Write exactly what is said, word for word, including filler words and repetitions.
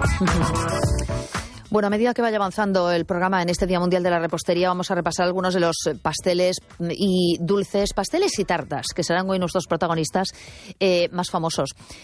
Bueno, a medida que vaya avanzando el programa en este Día Mundial de la Repostería, vamos a repasar algunos de los pasteles y dulces, pasteles y tartas, que serán hoy nuestros protagonistas eh, más famosos.